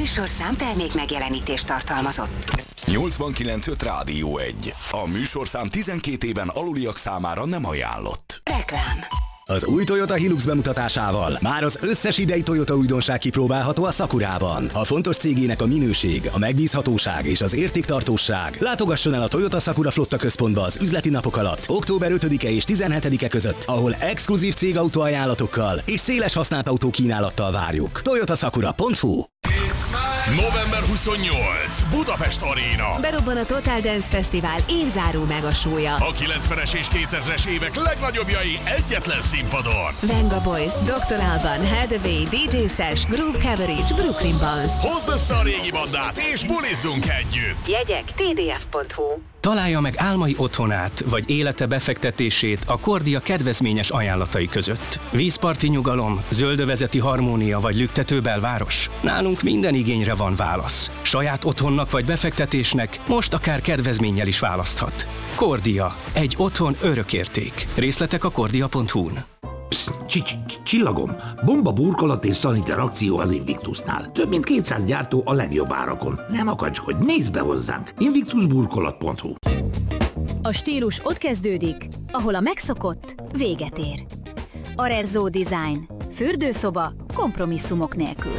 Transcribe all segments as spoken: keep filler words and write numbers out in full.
műsorszám termék megjelenítést tartalmazott. nyolcvankilenc öt Rádió egy. A műsorszám tizenkét éven aluliak számára nem ajánlott. Reklám. Az új Toyota Hilux bemutatásával már az összes idei Toyota újdonság kipróbálható a Sakurában. A fontos cégének a minőség, a megbízhatóság és az értéktartóság. Látogasson el a Toyota Sakura Flotta központba az üzleti napok alatt, október ötödike és tizenhetedike között, ahol exkluzív cégautó ajánlatokkal és széles használt autó kínálattal várjuk. toyota sakura pont hu. november huszonnyolcadika Budapest Aréna. Berobban a Total Dance Fesztivál évzáró megasója. A kilencvenes és kétezres évek legnagyobbjai egyetlen színpadon. Venga Boys, doktor Alban, Hathaway, dé dzsé Sesh, Groove Coverage, Brooklyn Bounce. Hozd össze a régi bandát és bulizzunk együtt. Jegyek té dé ef pont hu. Találja meg álmai otthonát, vagy élete befektetését a Kordia kedvezményes ajánlatai között. Vízparti nyugalom, zöldövezeti harmónia vagy lüktető belváros? Nálunk minden igényre van válasz. Saját otthonnak vagy befektetésnek most akár kedvezménnyel is választhat. Kordia. Egy otthon örökérték. Részletek a kordia pont hu-n. Csillagom, bomba burkolat és szaniter akció az Invictusnál. Több mint kétszáz gyártó a legjobb árakon. Nem akacskodj, nézd be hozzánk! invictus burkolat pont hu. A stílus ott kezdődik, ahol a megszokott véget ér. Arezzo Design. Fürdőszoba kompromisszumok nélkül.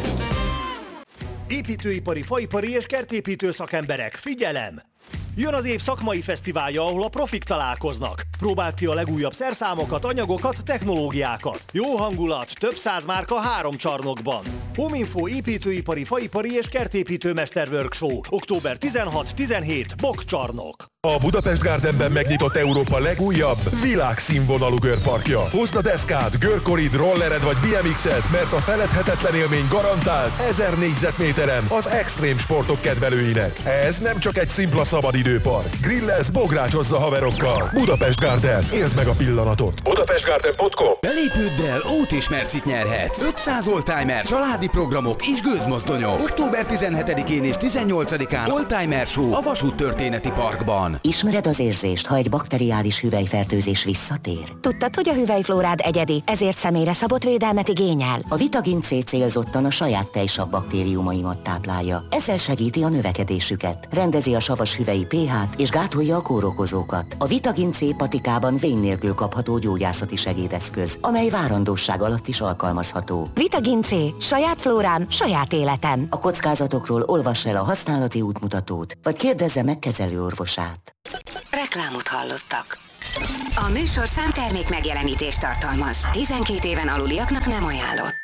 Építőipari, faipari és kertépítő szakemberek, figyelem! Jön az év szakmai fesztiválja, ahol a profik találkoznak. Próbáld ki a legújabb szerszámokat, anyagokat, technológiákat. Jó hangulat, több száz márka három csarnokban. Hominfo építőipari, faipari és kertépítő mester workshop. október tizenhatodika tizenhétedike Bokkcsarnok. A Budapest Gardenben megnyitott Európa legújabb, világszínvonalú görparkja. Hozd a deszkád, görkorid, rollered vagy bé em ikszed, mert a feledhetetlen élmény garantált ezer négyzetméteren az extrém sportok kedvelőinek. Ez nem csak egy szimpla szabadidőpark. Grillez, bográcsozza haverokkal. Budapest Garden. Éld meg a pillanatot. budapest garden pont com. Belépőddel Ótis-mercit nyerhetsz. ötszáz oldtimer, családi programok és gőzmozdonyok. október tizenhetedikén és tizennyolcadikán Oldtimer Show a Vasúttörténeti Parkban. Ismered az érzést, ha egy bakteriális hüvelyfertőzés visszatér? Tudtad, hogy a hüvelyflórád egyedi, ezért személyre szabott védelmet igényel? A Vitagin C célzottan a saját tejsav baktériumaimat táplálja. Ezzel segíti a növekedésüket, rendezi a savas hüvelyi pH-t és gátolja a kórokozókat. A Vitagin C patikában vén nélkül kapható gyógyászati segédeszköz, amely várandóság alatt is alkalmazható. Vitagin C. Saját flórám, saját életem. A kockázatokról olvass el a használati útmutatót, vagy kérdezze meg kezelőorvosát. Reklámot hallottak. A műsorszám termék megjelenítést tartalmaz. tizenkét éven aluliaknak nem ajánlott.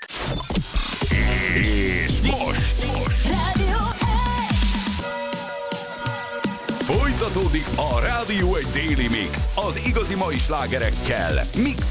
És most! most. Rádió egy. Folytatódik a Rádió egy Daily Mix az igazi mai slágerekkel. Mix